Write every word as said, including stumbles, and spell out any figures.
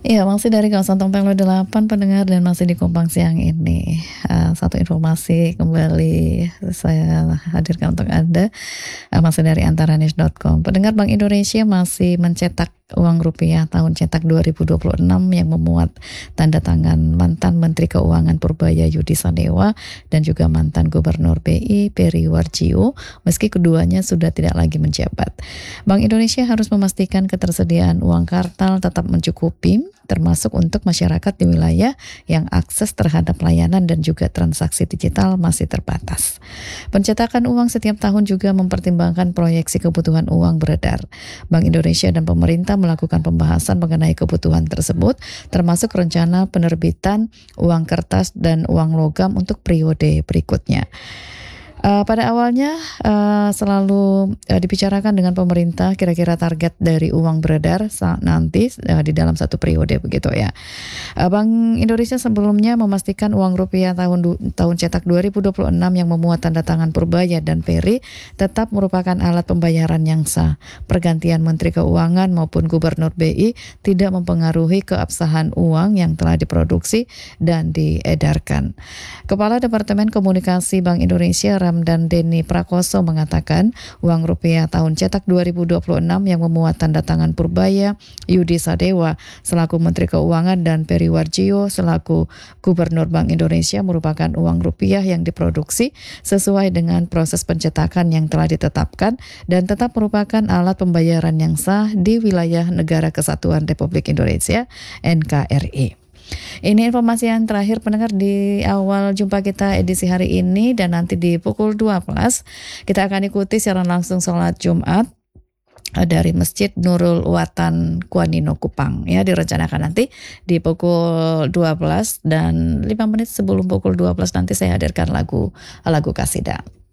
Iya, masih dari kawasan Tompel delapan pendengar dan masih di Kumpang siang ini. Uh, satu informasi kembali saya hadirkan untuk Anda, uh, masih dari antaranews dot com. Pendengar, Bank Indonesia masih mencetak uang rupiah tahun cetak dua ribu dua puluh enam yang memuat tanda tangan mantan Menteri Keuangan Purbaya Yudi Sadewa dan juga mantan Gubernur B I Peri Warjio, meski keduanya sudah tidak lagi menjabat. Bank Indonesia harus memastikan ketersediaan uang kartal tetap mencukupi, termasuk untuk masyarakat di wilayah yang akses terhadap layanan dan juga transaksi digital masih terbatas. Pencetakan uang setiap tahun juga mempertimbangkan proyeksi kebutuhan uang beredar. Bank Indonesia dan pemerintah melakukan pembahasan mengenai kebutuhan tersebut, termasuk rencana penerbitan uang kertas dan uang logam untuk periode berikutnya. Uh, pada awalnya uh, selalu uh, dibicarakan dengan pemerintah kira-kira target dari uang beredar saat nanti uh, di dalam satu periode begitu ya. Uh, Bank Indonesia sebelumnya memastikan uang rupiah tahun du- tahun cetak dua ribu dua puluh enam yang memuat tanda tangan Purbaya dan Peri tetap merupakan alat pembayaran yang sah. Pergantian Menteri Keuangan maupun Gubernur B I tidak mempengaruhi keabsahan uang yang telah diproduksi dan diedarkan. Kepala Departemen Komunikasi Bank Indonesia dan Denny Prakoso mengatakan uang rupiah tahun cetak dua ribu dua puluh enam yang memuat tanda tangan Purbaya Yudi Sadewa selaku Menteri Keuangan dan Peri Warjio selaku Gubernur Bank Indonesia merupakan uang rupiah yang diproduksi sesuai dengan proses pencetakan yang telah ditetapkan dan tetap merupakan alat pembayaran yang sah di wilayah Negara Kesatuan Republik Indonesia N K R I. Ini informasi yang terakhir pendengar di awal jumpa kita edisi hari ini, dan nanti di pukul dua belas kita akan ikuti siaran langsung sholat Jumat dari Masjid Nurul Watan Kuanino Kupang ya, direncanakan nanti di pukul dua belas dan lima menit sebelum pukul dua belas nanti saya hadirkan lagu lagu kasidah.